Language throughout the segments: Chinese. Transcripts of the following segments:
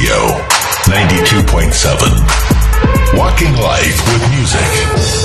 Radio 92.7 Walking Life with Music。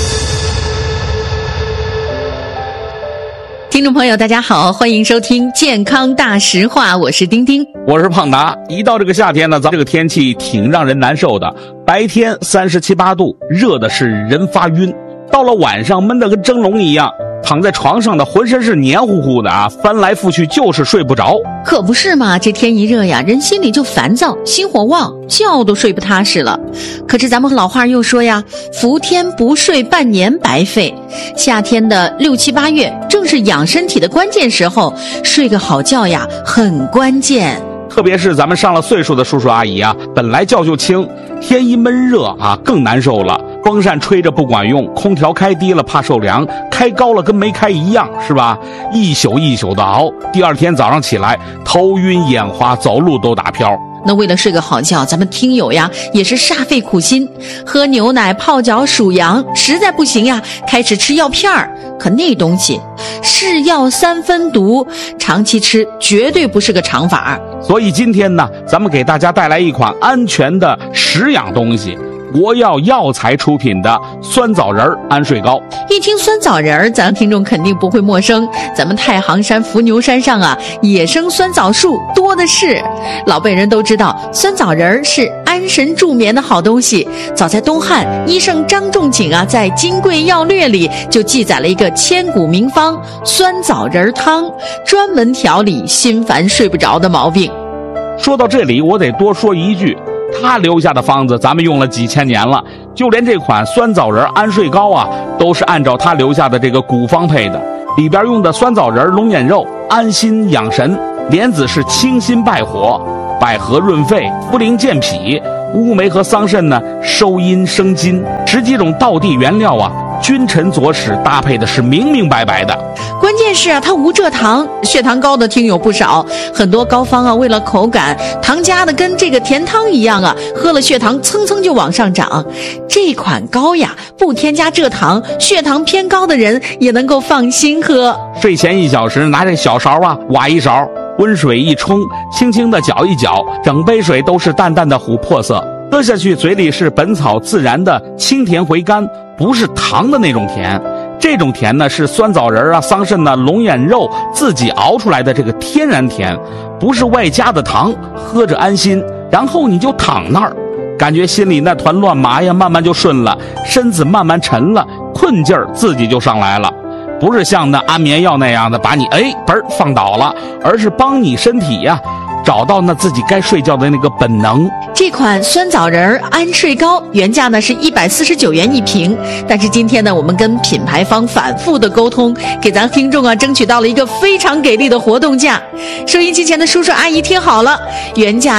听众朋友大家好，欢迎收听健康大实话，我是丁丁， 我是胖达。一到这个夏天呢，咱这个天气挺让人难受的，白天37、8度，热的是人发晕，到了晚上闷得跟蒸笼一样，躺在床上的浑身是黏糊糊的啊，翻来覆去就是睡不着。 可不是嘛，这天一热呀，人心里就烦躁，心火旺，觉都睡不踏实了。可是咱们老话又说呀，伏天不睡半年白费。夏天的6、7、8月正是养身体的关键时候，睡个好觉呀很关键。 特别是咱们上了岁数的叔叔阿姨啊，本来觉就轻，天一闷热啊更难受了。风扇吹着不管用，空调开低了怕受凉，开高了跟没开一样，是吧？一宿一宿的熬，第二天早上起来头晕眼花，走路都打飘。 那为了睡个好觉，咱们听友呀也是煞费苦心，喝牛奶、泡脚、数羊，实在不行呀，开始吃药片儿。可那东西是药三分毒，长期吃绝对不是个长法。 所以今天呢，咱们给大家带来一款安全的食养东西。国药药材出品的酸枣仁安睡膏。 一听酸枣仁，咱听众肯定不会陌生。咱们太行山伏牛山上啊，野生酸枣树多的是。老辈人都知道，酸枣仁是安神助眠的好东西。早在东汉，医圣张仲景啊，在《金匮要略》里就记载了一个千古名方酸枣仁汤，专门调理心烦睡不着的毛病。 说到这里，我得多说一句，他留下的方子咱们用了几千年了，就连这款酸枣仁安睡膏啊，都是按照他留下的这个古方配的。里边用的酸枣仁、龙眼肉安心养神，莲子是清心败火，百合润肺，茯苓健脾，乌梅和桑葚呢收阴生津。10几种道地原料啊，君臣佐使搭配的是明明白白的。 关键是啊，它无蔗糖，血糖高的听友不少。很多膏方啊，为了口感，糖加的跟这个甜汤一样啊，喝了血糖蹭蹭就往上涨。这款膏呀，不添加蔗糖，血糖偏高的人也能够放心喝。 睡前1小时，拿这小勺啊，挖一勺，温水一冲，轻轻的搅一搅，整杯水都是淡淡的琥珀色，喝下去嘴里是本草自然的清甜回甘，不是糖的那种甜。这种甜呢，是酸枣仁啊、桑葚啊、龙眼肉自己熬出来的这个天然甜，不是外加的糖，喝着安心。然后你就躺那儿，感觉心里那团乱麻呀慢慢就顺了，身子慢慢沉了，困劲儿自己就上来了。不是像那安眠药那样的把你放倒了，而是帮你身体呀找到那自己该睡觉的那个本能。 这款酸枣仁安睡膏原价呢是149元一瓶，但是今天呢，我们跟品牌方反复的沟通，给咱听众啊争取到了一个非常给力的活动价。收音机前的叔叔阿姨听好了，原价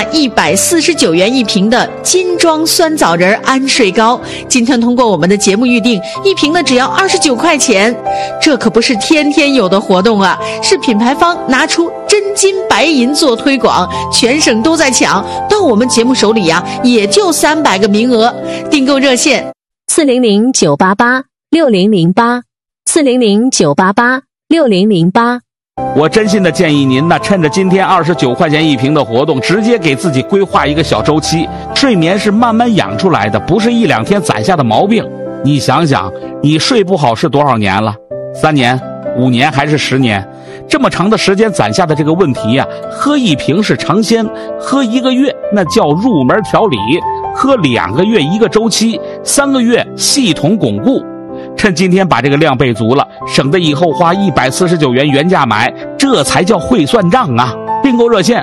149元一瓶的金装酸枣仁安睡膏，今天通过我们的节目预定，一瓶呢只要29块钱。这可不是天天有的活动啊，是品牌方拿出真金白银做推广，全省都在抢，到我们节目手里呀，也就300个名额。订购热线 400-988-6008，400-988-6008。 我真心的建议您呢，趁着今天29块钱一瓶的活动，直接给自己规划一个小周期。睡眠是慢慢养出来的，不是1、2天攒下的毛病。你想想，你睡不好是多少年了？3年、5年还是10年？这么长的时间攒下的这个问题呀，喝1瓶是尝鲜，喝1个月那叫入门调理，喝2个月1个周期，3个月系统巩固。趁今天把这个量备足了，省得以后花149元原价买，这才叫会算账啊！订购热线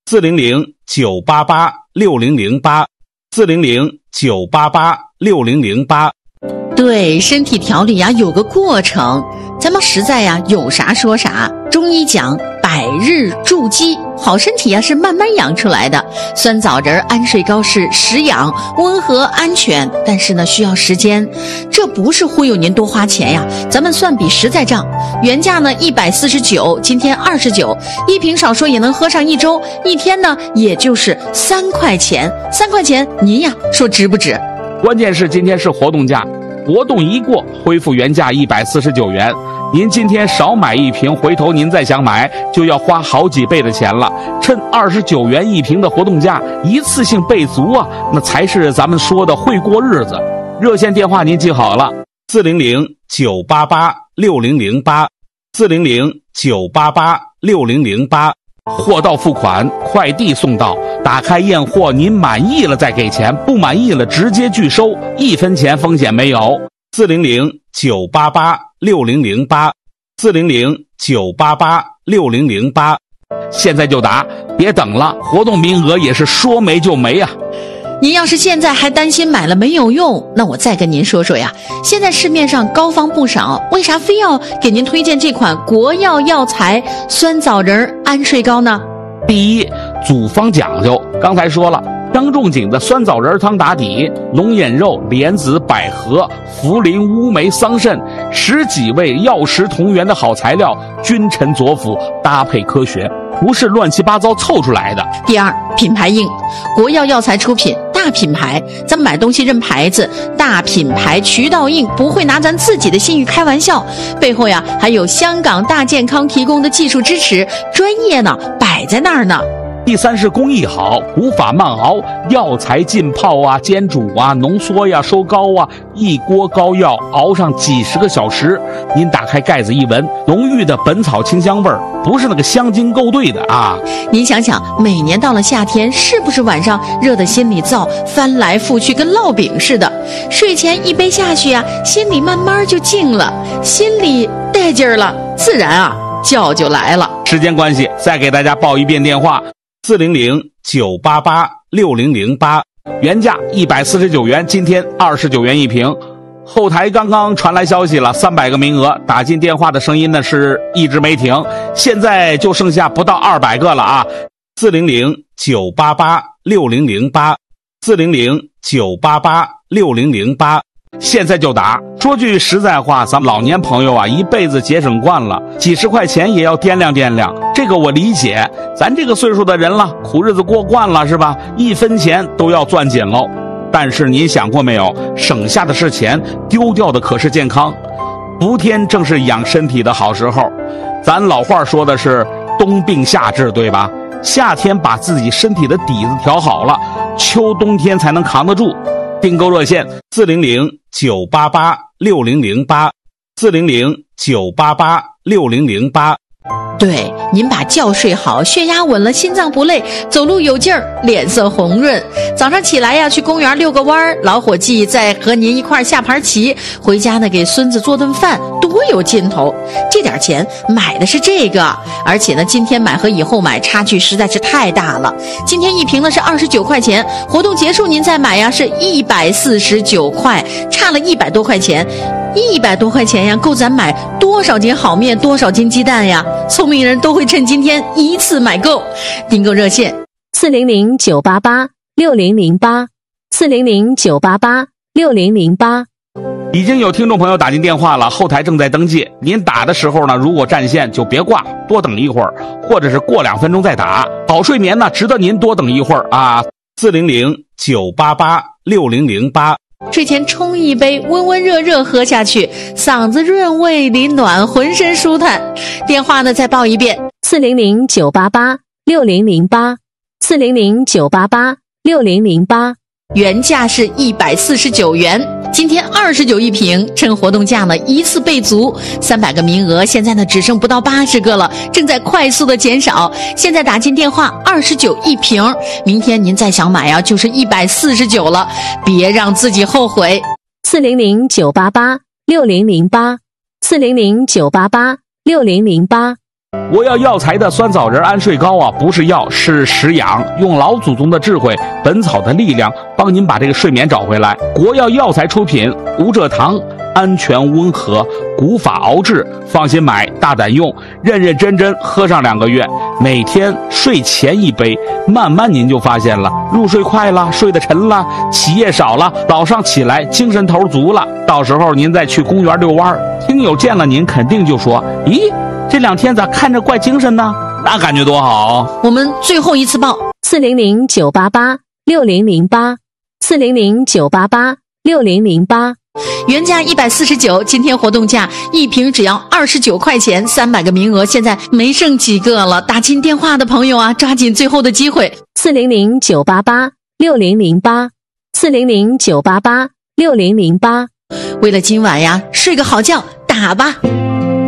400-988-6008，400-988-6008。 对，身体调理呀有个过程，咱们实在呀有啥说啥。中医讲百日筑基，好身体呀是慢慢养出来的。酸枣仁安睡膏是食养、温和、安全，但是呢需要时间。这不是忽悠您多花钱呀，咱们算笔实在账。原价呢149，今天29，一瓶少说也能喝上1周，一天呢也就是3块钱。3块钱您呀说值不值？ 关键是今天是活动价， 活动一过，恢复原价149元。您今天少买一瓶，回头您再想买就要花好几倍的钱了。趁29元一瓶的活动价，一次性备足啊，那才是咱们说的会过日子。热线电话您记好了，400-988-6008 400-988-6008。货到付款，快递送到，打开验货，您满意了再给钱，不满意了直接拒收，1分钱风险没有。400-988-6008 400-988-6008。现在就打，别等了，活动名额也是说没就没啊。 您要是现在还担心买了没有用，那我再跟您说说呀。现在市面上膏方不少，为啥非要给您推荐这款国药药材酸枣仁安睡膏呢？ 第一，组方讲究，刚才说了，张仲景的酸枣仁汤打底，龙眼肉、莲子、百合、茯苓、乌梅、桑葚10几味药食同源的好材料，君臣佐辅，搭配科学，不是乱七八糟凑出来的。 第二，品牌硬，国药药材出品，大品牌，咱们买东西认牌子，大品牌渠道硬，不会拿咱自己的信誉开玩笑，背后呀还有香港大健康提供的技术支持，专业呢摆在那儿呢。 第三是工艺好，古法慢熬，药材浸泡啊、煎煮啊、浓缩呀、收膏啊，一锅膏药熬上几十个小时，您打开盖子一闻，浓郁的本草清香味儿，不是那个香精勾兑的啊。 您想想，每年到了夏天，是不是晚上热得心里燥，翻来覆去跟烙饼似的？睡前一杯下去啊，心里慢慢就静了，心里带劲儿了，自然啊觉就来了。 时间关系，再给大家报一遍电话：400-988-6008，原价149元，今天29元一瓶。后台刚刚传来消息了，300个名额，打进电话的声音呢是一直没停，现在就剩下不到200个了啊！400-988-6008 400-988-6008。现在就打。说句实在话，咱们老年朋友啊，一辈子节省惯了，几十块钱也要掂量掂量，这个我理解。咱这个岁数的人了，苦日子过惯了是吧？1分钱都要攥紧喽。但是您想过没有，省下的是钱，丢掉的可是健康。伏天正是养身体的好时候，咱老话说的是冬病夏治，对吧？夏天把自己身体的底子调好了，秋冬天才能扛得住。订购热线400-988-6008 400-988-6008。 对，您把觉睡好，血压稳了，心脏不累，走路有劲儿，脸色红润。早上起来呀，去公园遛个弯儿，老伙计再和您一块下盘棋，回家呢给孙子做顿饭，多有劲头。这点钱买的是这个，而且呢，今天买和以后买差距实在是太大了。今天一瓶呢是29块钱，活动结束您再买呀是149块，差了100多块钱。100多块钱呀，够咱买多少斤好面，多少斤鸡蛋呀？聪明人都会趁今天一次买够。订购热线 400-988-6008 400-988-6008。 已经有听众朋友打进电话了，后台正在登记。您打的时候呢，如果占线就别挂，多等一会儿，或者是过2分钟再打。好睡眠呢，值得您多等一会儿啊。400-988-6008。 睡前冲一杯，温温热热喝下去，嗓子润胃里暖，浑身舒坦。电话呢再报一遍 400-988-6008 400-988-6008。 原价是149元，今天29一瓶，趁活动价呢一次备足，300个名额，现在呢只剩不到80个了，正在快速的减少。现在打进电话29一瓶，明天您再想买啊，就是149了，别让自己后悔。 400-988-6008 400-988-6008。 我要药材的酸枣仁安睡膏啊，不是药，是食养，用老祖宗的智慧，本草的力量，帮您把这个睡眠找回来。国药药材出品，无蔗糖，安全温和，古法熬制，放心买，大胆用，认认真真喝上2个月，每天睡前一杯，慢慢您就发现了，入睡快了，睡得沉了，起夜少了，早上起来精神头足了。到时候您再去公园遛弯，听友见了您肯定就说，咦，这2天咋看着怪精神呢？那感觉多好。 我们最后一次报 400-988-6008 6008。 原价149，今天活动价一瓶只要29块钱，300个名额，现在没剩几个了。打进电话的朋友啊，抓紧最后的机会。 400-988-6008 400-988-6008。 为了今晚呀，睡个好觉，打吧。